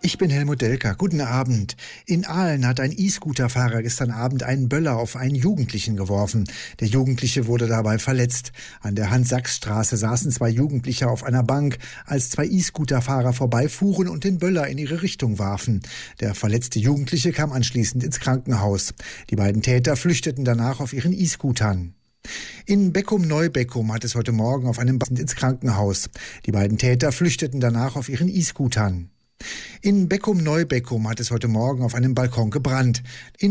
Ich bin Helmut Delker. Guten Abend. In Aalen hat ein E-Scooter-Fahrer gestern Abend einen Böller auf einen Jugendlichen geworfen. Der Jugendliche wurde dabei verletzt. An der Hans-Sachs-Straße saßen zwei Jugendliche auf einer Bank, als zwei E-Scooter-Fahrer vorbeifuhren und den Böller in ihre Richtung warfen. Der verletzte Jugendliche kam anschließend ins Krankenhaus. Die beiden Täter flüchteten danach auf ihren E-Scootern. In Beckum-Neubeckum hat es heute Morgen auf einem ins Krankenhaus. Die beiden Täter flüchteten danach auf ihren E-Scootern. In Beckum-Neubeckum hat es heute Morgen auf einem Balkon gebrannt.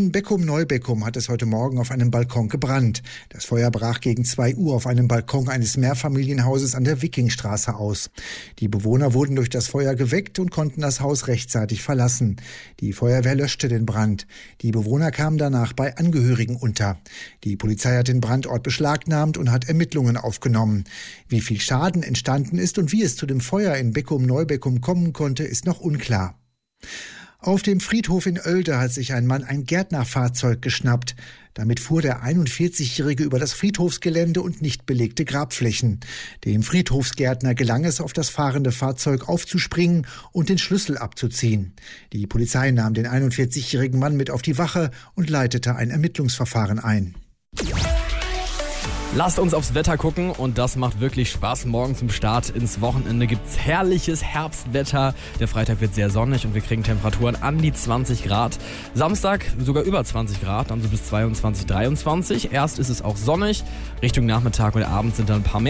Das Feuer brach gegen 2 Uhr auf einem Balkon eines Mehrfamilienhauses an der Wikingstraße aus. Die Bewohner wurden durch das Feuer geweckt und konnten das Haus rechtzeitig verlassen. Die Feuerwehr löschte den Brand. Die Bewohner kamen danach bei Angehörigen unter. Die Polizei hat den Brandort beschlagnahmt und hat Ermittlungen aufgenommen. Wie viel Schaden entstanden ist und wie es zu dem Feuer in Beckum-Neubeckum kommen konnte, ist noch unklar. Auf dem Friedhof in Oelde hat sich ein Mann ein Gärtnerfahrzeug geschnappt. Damit fuhr der 41-Jährige über das Friedhofsgelände und nicht belegte Grabflächen. Dem Friedhofsgärtner gelang es, auf das fahrende Fahrzeug aufzuspringen und den Schlüssel abzuziehen. Die Polizei nahm den 41-jährigen Mann mit auf die Wache und leitete ein Ermittlungsverfahren ein. Lasst uns aufs Wetter gucken und das macht wirklich Spaß. Morgen zum Start ins Wochenende gibt's herrliches Herbstwetter. Der Freitag wird sehr sonnig und wir kriegen Temperaturen an die 20 Grad. Samstag sogar über 20 Grad, dann so bis 22, 23. Erst ist es auch sonnig. Richtung Nachmittag und Abend sind dann ein paar mehr.